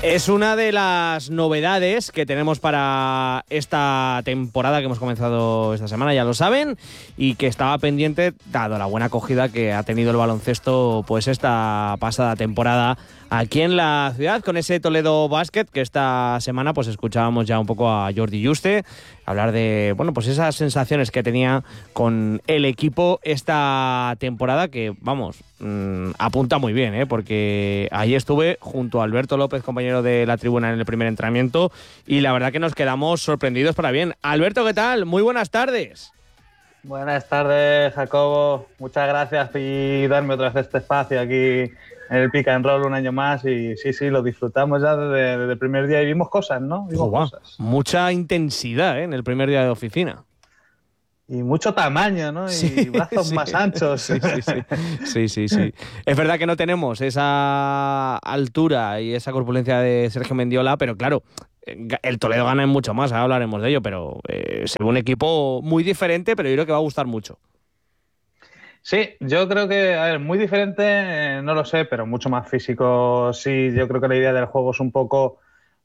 Es una de las novedades que tenemos para esta temporada que hemos comenzado esta semana, ya lo saben, y que estaba pendiente, dado la buena acogida que ha tenido el baloncesto pues esta pasada temporada aquí en la ciudad, con ese Toledo Basket, que esta semana pues escuchábamos ya un poco a Jordi Juste hablar de, bueno, pues esas sensaciones que tenía con el equipo esta temporada, que vamos, apunta muy bien, porque ahí estuve junto a Alberto López, compañero de la tribuna en el primer entrenamiento, y la verdad que nos quedamos sorprendidos para bien. Alberto, ¿qué tal? Muy buenas tardes. Buenas tardes, Jacobo. Muchas gracias por darme otra vez este espacio aquí en el Pick and Roll un año más. Y sí, lo disfrutamos ya desde el primer día y vimos cosas, ¿no? Cosas. Mucha intensidad, en el primer día de oficina. Y mucho tamaño, ¿no? Y brazos más anchos. Sí. Es verdad que no tenemos esa altura y esa corpulencia de Sergio Mendiola, pero claro, el Toledo gana en mucho más, ahora hablaremos de ello, pero se ve un equipo muy diferente, pero yo creo que va a gustar mucho. Sí, yo creo que, a ver, muy diferente, no lo sé, pero mucho más físico, sí. Yo creo que la idea del juego es un poco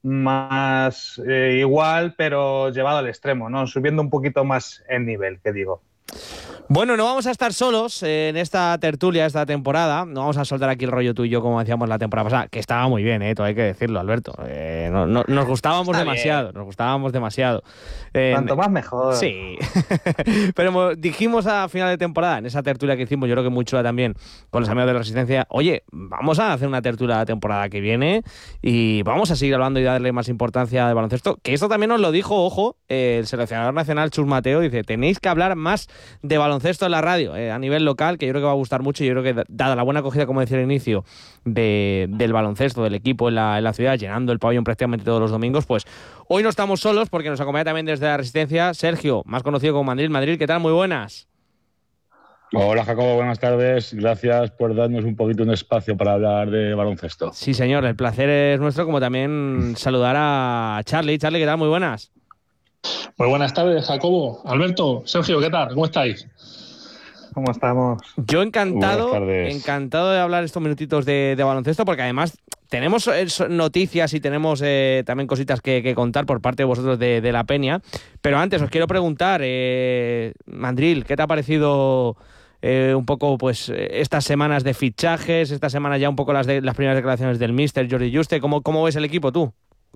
más igual, pero llevado al extremo, ¿no? Subiendo un poquito más el nivel, que digo. Bueno, no vamos a estar solos en esta tertulia, esta temporada. No vamos a soltar aquí el rollo tú y yo como hacíamos la temporada pasada, que estaba muy bien, todo hay que decirlo, Alberto. Nos gustábamos demasiado. Cuanto más mejor. Sí. Pero dijimos a final de temporada, en esa tertulia que hicimos, yo creo que muy chula también, con los amigos de la Resistencia, oye, vamos a hacer una tertulia la temporada que viene y vamos a seguir hablando y darle más importancia al baloncesto. Que esto también nos lo dijo, ojo, el seleccionador nacional Chus Mateo, dice, tenéis que hablar más de baloncesto en la radio, a nivel local, que yo creo que va a gustar mucho. Y yo creo que dada la buena acogida, como decía al inicio, del baloncesto, del equipo en la ciudad, llenando el pabellón prácticamente todos los domingos, pues hoy no estamos solos porque nos acompaña también desde la Resistencia Sergio, más conocido como Mandril. Madrid, ¿qué tal? Muy buenas. Hola Jacobo, buenas tardes. Gracias por darnos un espacio para hablar de baloncesto. Sí señor, el placer es nuestro, como también saludar a Charlie. Charlie, ¿qué tal? Muy buenas. Muy buenas tardes, Jacobo, Alberto, Sergio, ¿qué tal? ¿Cómo estáis? ¿Cómo estamos? Yo encantado de hablar estos minutitos de baloncesto, porque además tenemos noticias y tenemos también cositas que contar por parte de vosotros de la Peña. Pero antes os quiero preguntar, Mandril, ¿qué te ha parecido un poco pues estas semanas de fichajes, estas semanas ya un poco las primeras declaraciones del míster Jordi Juste? ¿Cómo ves el equipo tú?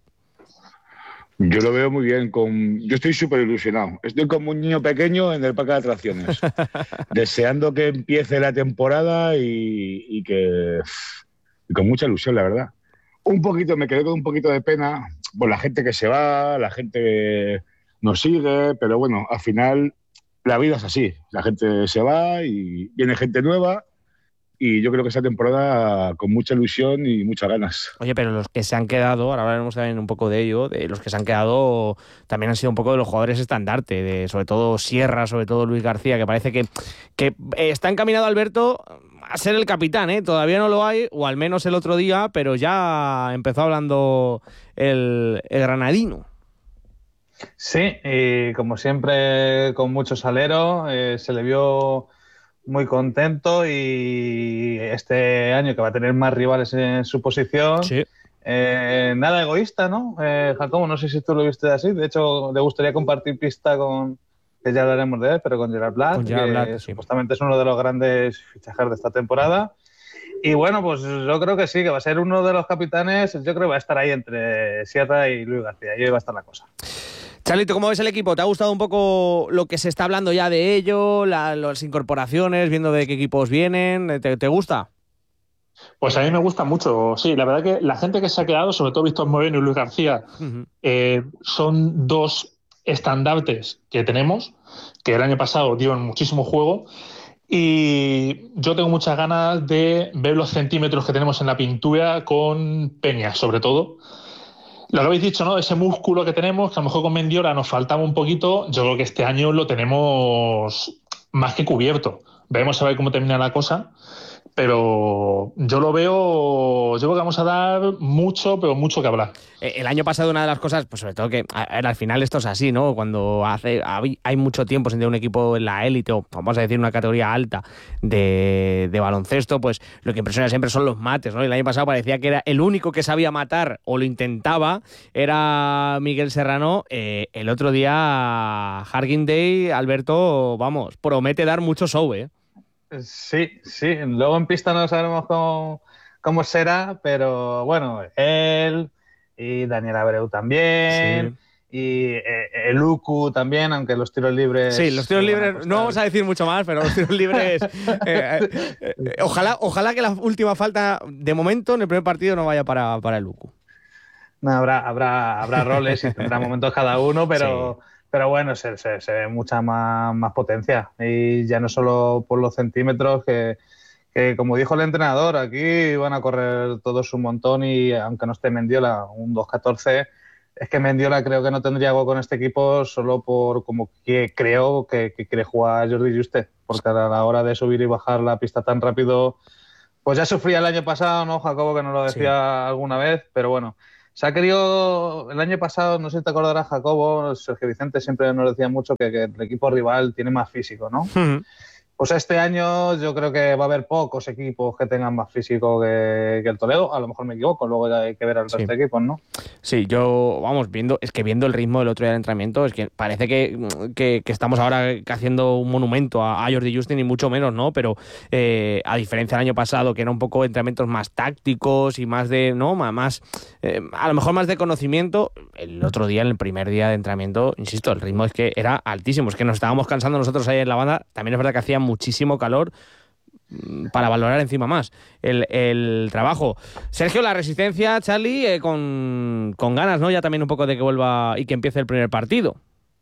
Yo lo veo muy bien. Yo estoy súper ilusionado. Estoy como un niño pequeño en el parque de atracciones, deseando que empiece la temporada y con mucha ilusión, la verdad. Me quedé con un poquito de pena por la gente que se va, la gente que nos sigue, pero bueno, al final la vida es así. La gente se va y viene gente nueva. Y yo creo que esta temporada con mucha ilusión y muchas ganas. Oye, pero los que se han quedado, ahora hablaremos también un poco de ello, de los que se han quedado también han sido un poco de los jugadores estandarte, sobre todo Sierra, sobre todo Luis García, que parece que está encaminado Alberto a ser el capitán, todavía no lo hay, o al menos el otro día, pero ya empezó hablando el granadino. Sí, y como siempre con mucho salero, se le vio muy contento, y este año que va a tener más rivales en su posición, sí. Nada egoísta, ¿no? Jacobo, no sé si tú lo viste así. De hecho, le gustaría compartir pista que ya hablaremos de él, pero con Gerard Blatt, que supuestamente es uno de los grandes fichajes de esta temporada. Y bueno, pues yo creo que sí, que va a ser uno de los capitanes. Yo creo que va a estar ahí entre Sierra y Luis García, y ahí va a estar la cosa. Charlito, ¿cómo ves el equipo? ¿Te ha gustado un poco lo que se está hablando ya de ello, las incorporaciones, viendo de qué equipos vienen? ¿Te gusta? Pues a mí me gusta mucho, sí. La verdad que la gente que se ha quedado, sobre todo Víctor Moreno y Luis García, son dos estandartes que tenemos, que el año pasado dieron muchísimo juego, y yo tengo muchas ganas de ver los centímetros que tenemos en la pintura con Peña, sobre todo. Lo que habéis dicho, ¿no? Ese músculo que tenemos, que a lo mejor con Mendiola nos faltaba un poquito, yo creo que este año lo tenemos más que cubierto. Veremos a ver cómo termina la cosa. Pero yo veo que vamos a dar mucho, pero mucho que hablar. El año pasado una de las cosas, pues sobre todo que al final esto es así, ¿no? Cuando hay mucho tiempo sin tener un equipo en la élite o vamos a decir una categoría alta de baloncesto, pues lo que impresiona siempre son los mates, ¿no? El año pasado parecía que era el único que sabía matar o lo intentaba, era Miguel Serrano. El otro día Harking Day, Alberto, vamos, promete dar mucho show, ¿eh? Sí. Luego en pista no sabemos cómo será, pero bueno, él y Daniel Abreu también, sí. Y el Uku también, aunque los tiros libres... Sí, los tiros libres, no vamos a decir mucho más, pero los tiros libres... ojalá que la última falta, de momento, en el primer partido no vaya para el Uku. No, habrá roles y tendrá momentos cada uno, pero... Sí. Pero bueno, se ve mucha más potencia. Y ya no solo por los centímetros, que como dijo el entrenador, aquí van a correr todos un montón y aunque no esté Mendiola, un 2-14, es que Mendiola creo que no tendría algo con este equipo solo por como que creo que quiere jugar Jordi Juste, porque a la hora de subir y bajar la pista tan rápido, pues ya sufría el año pasado, ¿no, Jacobo? Que nos lo decía alguna vez, pero bueno. Se ha querido, el año pasado, no sé si te acordarás, Jacobo, Sergio Vicente siempre nos decía mucho que el equipo rival tiene más físico, ¿no? Pues este año yo creo que va a haber pocos equipos que tengan más físico que el Toledo. A lo mejor me equivoco, luego ya hay que ver al resto de equipos, ¿no? Sí, viendo el ritmo del otro día del entrenamiento, es que parece que estamos ahora haciendo un monumento a Jordi Juste, ni mucho menos, ¿no? Pero a diferencia del año pasado, que era un poco entrenamientos más tácticos y más de, ¿no? A lo mejor más de conocimiento, el otro día, en el primer día de entrenamiento, insisto, el ritmo es que era altísimo, es que nos estábamos cansando nosotros ahí en la banda. También es verdad que hacía muchísimo calor para valorar encima más el trabajo. Sergio, la resistencia, Charlie, con ganas, ¿no? Ya también un poco de que vuelva y que empiece el primer partido.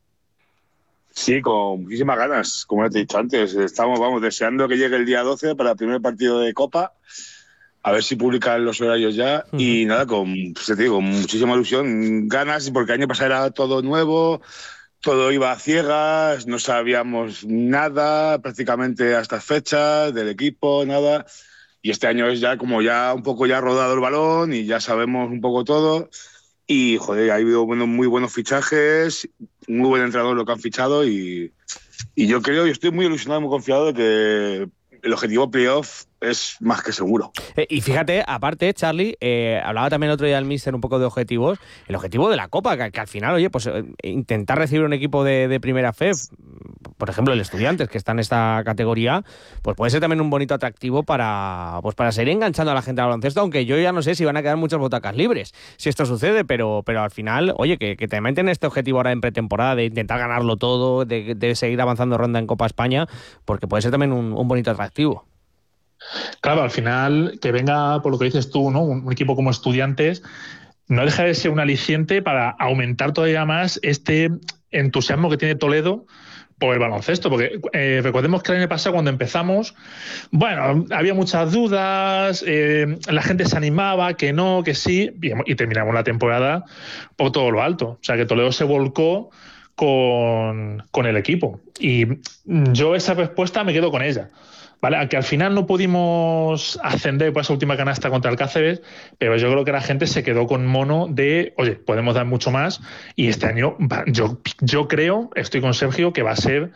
Sí, con muchísimas ganas, como te he dicho antes. Estamos, deseando que llegue el día 12 para el primer partido de Copa, a ver si publican los horarios ya. Y nada, con muchísima ilusión, ganas, porque el año pasado era todo nuevo. Todo iba a ciegas, no sabíamos nada prácticamente a estas fechas del equipo, nada. Y este año es ya como ya un poco ya rodado el balón y ya sabemos un poco todo. Y, joder, ha habido muy buenos fichajes, muy buen entrenador lo que han fichado y yo estoy muy ilusionado, muy confiado de que el objetivo playoff es más que seguro. Y fíjate, aparte, Charlie, hablaba también el otro día el míster un poco de objetivos. El objetivo de la Copa, que al final, oye, pues intentar recibir un equipo de primera FEF, por ejemplo, el Estudiantes, que está en esta categoría, pues puede ser también un bonito atractivo para seguir enganchando a la gente al baloncesto, aunque yo ya no sé si van a quedar muchas butacas libres, si esto sucede, pero al final, oye, que te meten este objetivo ahora en pretemporada de intentar ganarlo todo, de seguir avanzando ronda en Copa España, porque puede ser también un bonito atractivo. Claro, al final, que venga, por lo que dices tú, ¿no? Un equipo como Estudiantes no deja de ser un aliciente para aumentar todavía más este entusiasmo que tiene Toledo por el baloncesto, porque recordemos que el año pasado cuando empezamos, bueno, había muchas dudas, la gente se animaba, que no, que sí, y terminamos la temporada por todo lo alto. O sea, que Toledo se volcó con el equipo. Y yo esa respuesta me quedo con ella. Vale, aunque al final no pudimos ascender por esa última canasta contra el Cáceres, pero yo creo que la gente se quedó con mono de, oye, podemos dar mucho más y este año yo creo, estoy con Sergio, que va a ser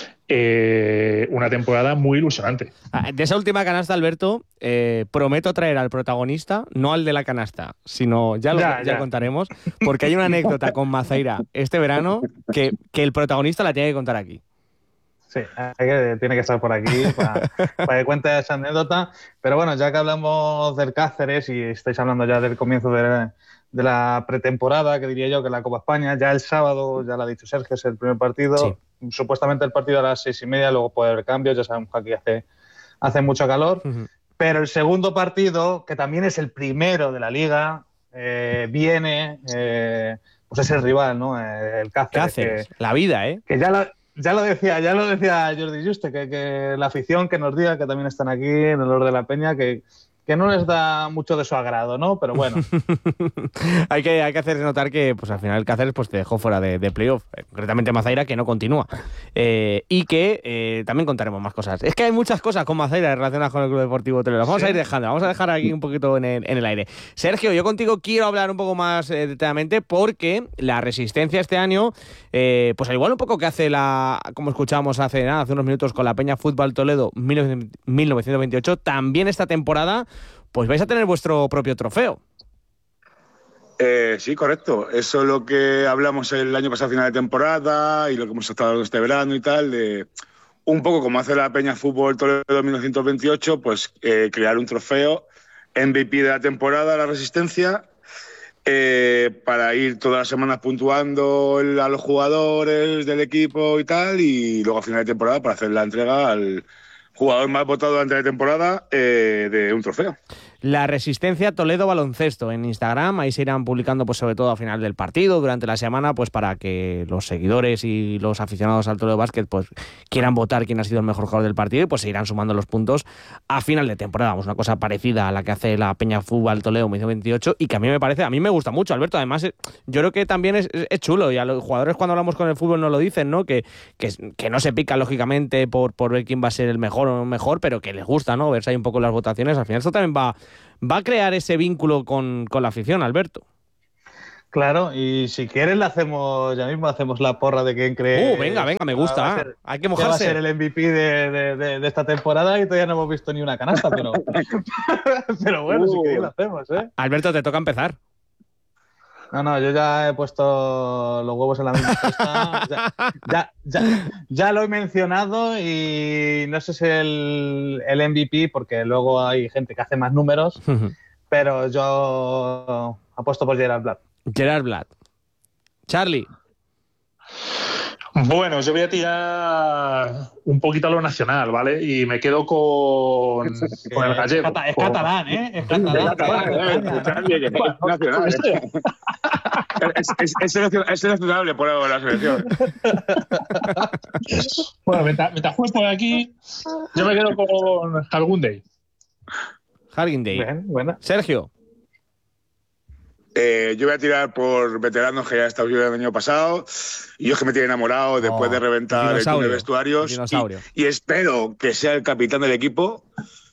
una temporada muy ilusionante. De esa última canasta, Alberto, prometo traer al protagonista, no al de la canasta, sino ya contaremos, porque hay una anécdota con Maceira este verano que el protagonista la tiene que contar aquí. Sí, tiene que estar por aquí para que cuente esa anécdota. Pero bueno, ya que hablamos del Cáceres y estáis hablando ya del comienzo de la pretemporada, que diría yo que la Copa España, ya el sábado, ya lo ha dicho Sergio, es el primer partido. Sí. Supuestamente el partido a las 6:30, luego puede haber cambios, ya sabemos que aquí hace mucho calor. Uh-huh. Pero el segundo partido, que también es el primero de la Liga, viene, pues es el rival, ¿no? El Cáceres. La vida, ¿eh? Que ya lo decía Jordi Juste, que la afición que nos diga, que también están aquí en el Oro de la Peña, que que no les da mucho de su agrado, ¿no? Pero bueno. hay que hacer notar que pues al final Cáceres pues te dejó fuera de playoff, concretamente Mazaira, que no continúa. Y que también contaremos más cosas. Es que hay muchas cosas con Mazaira relacionadas con el Club Deportivo Teruel. Vamos a ir dejando, vamos a dejar aquí un poquito en el aire. Sergio, yo contigo quiero hablar un poco más detalladamente porque la Resistencia este año, pues al igual un poco que hace como escuchábamos hace unos minutos con la Peña Fútbol Toledo 1928, también esta temporada pues vais a tener vuestro propio trofeo. Sí, correcto. Eso es lo que hablamos el año pasado, final de temporada, y lo que hemos estado hablando este verano y tal, de un poco como hace la Peña Fútbol Toledo 1928, pues crear un trofeo MVP de la temporada, la Resistencia, para ir todas las semanas puntuando a los jugadores del equipo y tal, y luego a final de temporada para hacer la entrega al jugador más votado durante la temporada de un trofeo. La Resistencia Toledo Baloncesto en Instagram, ahí se irán publicando pues sobre todo a final del partido, durante la semana, pues para que los seguidores y los aficionados al Toledo Básquet pues quieran votar quién ha sido el mejor jugador del partido y pues se irán sumando los puntos a final de temporada. Vamos, una cosa parecida a la que hace la Peña Fútbol Toledo 2028 y que a mí me gusta mucho, Alberto. Además, yo creo que también es chulo, y a los jugadores cuando hablamos con el fútbol nos lo dicen, ¿no? Que no se pican lógicamente por ver quién va a ser el mejor o no mejor, pero que les gusta, ¿no? Verse ahí un poco las votaciones. Al final esto también va a crear ese vínculo con la afición, Alberto. Claro, y si quieres ya mismo hacemos la porra de quién cree. Venga, me gusta. Hay que mojarse. Va a ser el MVP de esta temporada y todavía no hemos visto ni una canasta, pero bueno, si queréis lo hacemos, ¿eh? Alberto, te toca empezar. No, yo ya he puesto los huevos en la misma cesta. Ya lo he mencionado y no sé si el MVP, porque luego hay gente que hace más números, pero yo apuesto por Gerard Blatt. Gerard Blatt. Charlie. Bueno, yo voy a tirar un poquito a lo nacional, ¿vale? Y me quedo con el gallego. Es catalán, ¿eh? Es catalán. Es seleccionable por algo de la selección. Bueno, mientras juegue por aquí, yo me quedo con Hargunday. Hargunday. Bueno. Sergio. Yo voy a tirar por veteranos que ya he estado viendo el año pasado, y yo es que me tiene enamorado después de reventar el túnel de vestuarios, y espero que sea el capitán del equipo,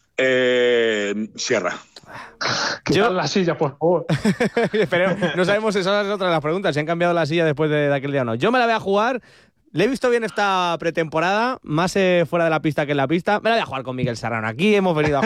Sierra. Quitad la silla, por favor. Pero no sabemos si esa es otra de las preguntas, si han cambiado la silla después de aquel día o no. Yo me la voy a jugar. Le he visto bien esta pretemporada, más fuera de la pista que en la pista. Me la voy a jugar con Miguel Serrano. Aquí hemos venido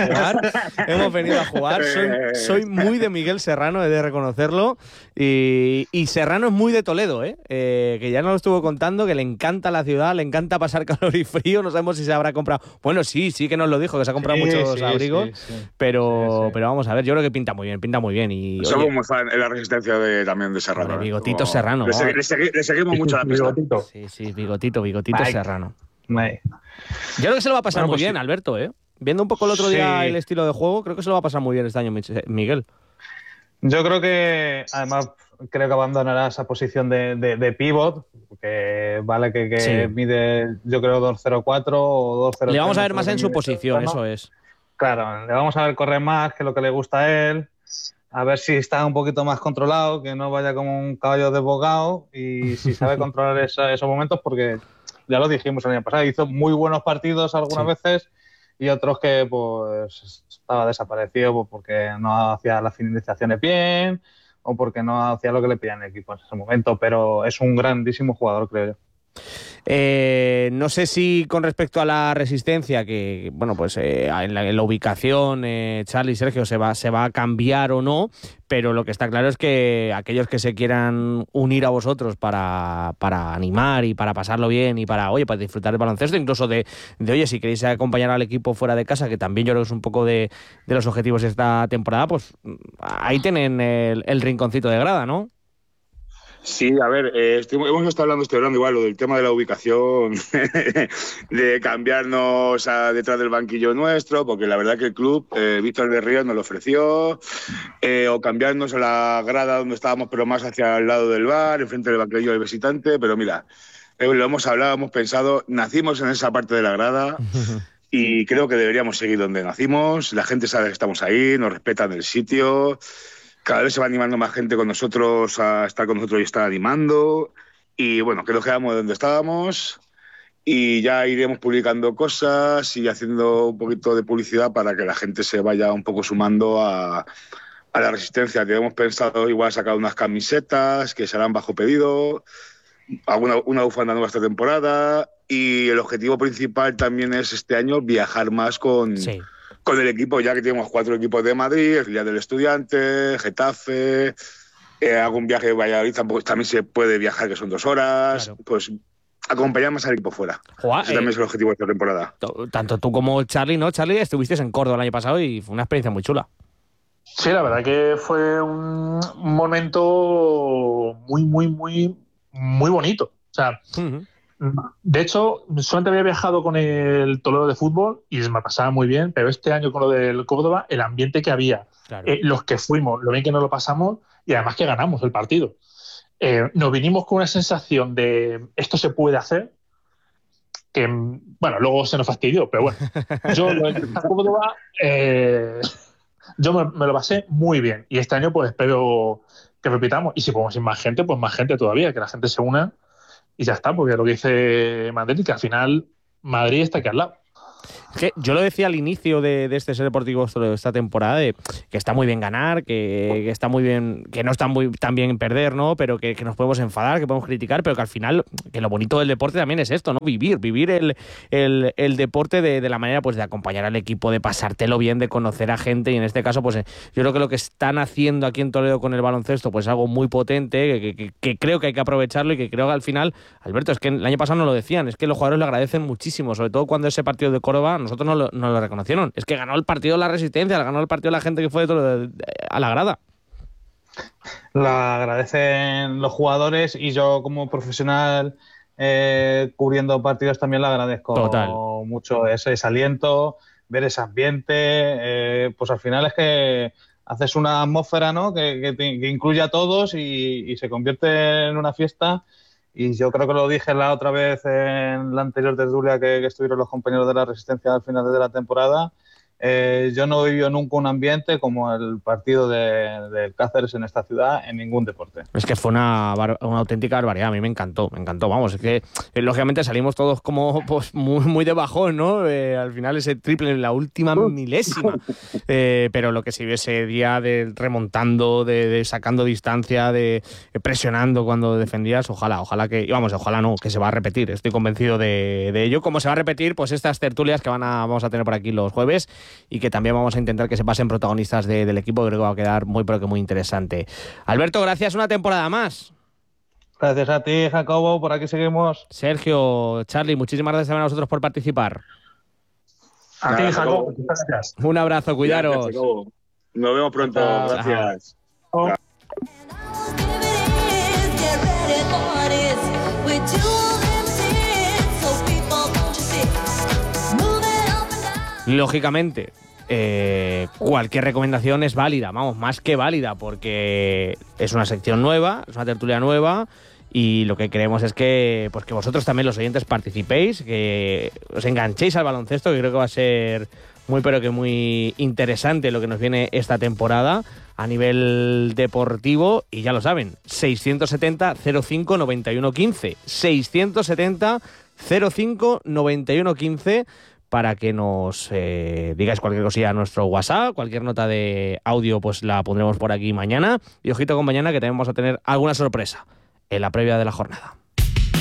a jugar. Soy muy de Miguel Serrano, he de reconocerlo. Y Serrano es muy de Toledo, que ya nos lo estuvo contando, que le encanta la ciudad, le encanta pasar calor y frío. No sabemos si se habrá comprado. Bueno, sí que nos lo dijo, que se ha comprado muchos abrigos. Sí. Pero vamos a ver, yo creo que pinta muy bien. Y, somos muy fan en la Resistencia también de Serrano. Bigotito Serrano. Le seguimos mucho la pista. Sí, bigotito Mike. Serrano. Mike. Yo creo que se lo va a pasar muy bien, Alberto, Viendo un poco el otro día el estilo de juego, creo que se lo va a pasar muy bien este año, Miguel. Yo creo que, además, abandonará esa posición de pivot, que vale que mide, yo creo, 2.04 o 2.03. Le vamos a ver más en su posición, eso es. Claro, le vamos a ver correr más, que es lo que le gusta a él. A ver si está un poquito más controlado, que no vaya como un caballo desbocado, y si sabe controlar esos momentos, porque ya lo dijimos el año pasado, hizo muy buenos partidos algunas veces y otros que pues estaba desaparecido pues, porque no hacía las finalizaciones bien o porque no hacía lo que le pedían el equipo en ese momento, pero es un grandísimo jugador, creo yo. No sé si con respecto a la Resistencia, que bueno, pues en la ubicación, Charlie y Sergio, se va a cambiar o no, pero lo que está claro es que aquellos que se quieran unir a vosotros para animar y para pasarlo bien y para disfrutar del baloncesto, incluso de si queréis acompañar al equipo fuera de casa, que también yo creo que es un poco de los objetivos de esta temporada, pues ahí tienen el rinconcito de grada, ¿no? Sí, a ver, hemos estado hablando igual lo del tema de la ubicación, de cambiarnos detrás del banquillo nuestro, porque la verdad que el club, Víctor de Ríos nos lo ofreció, o cambiarnos a la grada donde estábamos, pero más hacia el lado del bar, enfrente del banquillo del visitante, pero mira, lo hemos hablado, hemos pensado, nacimos en esa parte de la grada y creo que deberíamos seguir donde nacimos. La gente sabe que estamos ahí, nos respetan el sitio, cada vez se va animando más gente con nosotros a estar con nosotros y estar animando, y bueno, que nos quedamos donde estábamos y ya iremos publicando cosas y haciendo un poquito de publicidad para que la gente se vaya un poco sumando a la resistencia. Tenemos pensado igual sacar unas camisetas que serán bajo pedido, una bufanda nueva esta temporada, y el objetivo principal también es este año viajar más con el equipo, ya que tenemos 4 equipos de Madrid, el filial del Estudiantes, Getafe, algún viaje de Valladolid también se puede viajar, que son 2 horas, claro. Pues acompañar más al equipo fuera. Ese también es el objetivo de esta temporada. Tanto tú como Charlie, ¿no? Charlie, estuvisteis en Córdoba el año pasado y fue una experiencia muy chula. Sí, la verdad que fue un momento muy, muy, muy, muy bonito. O sea, de hecho, solamente había viajado con el Toledo de fútbol y me pasaba muy bien, pero este año con lo del Córdoba, el ambiente que había, claro. Los que fuimos, lo bien que nos lo pasamos y además que ganamos el partido. Nos vinimos con una sensación de esto se puede hacer, que, bueno, luego se nos fastidió, pero bueno, yo lo del Córdoba, yo me lo pasé muy bien y este año pues espero que repitamos, y si podemos ir más gente, pues más gente todavía, que la gente se una y ya está, porque lo que dice Madrid, que al final Madrid está aquí al lado. Es que yo lo decía al inicio de este Ser Deportivo de esta temporada, que está muy bien ganar, que está muy bien, que no está muy tan bien perder, ¿no? Pero que nos podemos enfadar, que podemos criticar, pero que al final, que lo bonito del deporte también es esto, ¿no? Vivir el deporte de la manera pues de acompañar al equipo, de pasártelo bien, de conocer a gente, y en este caso, pues yo creo que lo que están haciendo aquí en Toledo con el baloncesto, pues es algo muy potente, que creo que hay que aprovecharlo, y que creo que al final, Alberto, es que el año pasado nos lo decían, es que los jugadores lo agradecen muchísimo, sobre todo cuando ese partido de Córdoba nosotros no lo reconocieron. Es que ganó el partido la Resistencia, ganó el partido la gente que fue a la grada. Lo agradecen los jugadores, y yo como profesional cubriendo partidos también lo agradezco. Total. Mucho ese aliento, ver ese ambiente, pues al final es que haces una atmósfera, ¿no? que incluye a todos y se convierte en una fiesta. Y yo creo que lo dije la otra vez en la anterior tertulia que estuvieron los compañeros de la Resistencia al final de la temporada. Yo no he vivido nunca un ambiente como el partido del Cáceres en esta ciudad en ningún deporte. Es que fue una auténtica barbaridad, a mí me encantó, vamos, es que lógicamente salimos todos como pues muy de bajón, ¿no? Al final ese triple en la última milésima, pero lo que se vio ese día de remontando, de sacando distancia, de presionando cuando defendías, ojalá que, vamos, ojalá no, que se va a repetir, estoy convencido de ello, como se va a repetir pues estas tertulias que vamos a tener por aquí los jueves, y que también vamos a intentar que se pasen protagonistas del equipo, creo que va a quedar muy pero que muy interesante. Alberto, gracias una temporada más. Gracias a ti, Jacobo, por aquí seguimos. Sergio, Charlie, muchísimas gracias a vosotros por participar. A ti, Jacobo, muchas gracias. Un abrazo, cuidaros. Gracias, nos vemos pronto, gracias. Lógicamente, cualquier recomendación es válida, vamos, más que válida, porque es una sección nueva, es una tertulia nueva, y lo que queremos es que vosotros también, los oyentes, participéis, que os enganchéis al baloncesto, que creo que va a ser muy pero que muy interesante lo que nos viene esta temporada a nivel deportivo, y ya lo saben, 670 05 91 15, 670 05 91 15, para que nos digáis cualquier cosilla a nuestro WhatsApp, cualquier nota de audio pues la pondremos por aquí mañana, y ojito con mañana, que también vamos a tener alguna sorpresa en la previa de la jornada.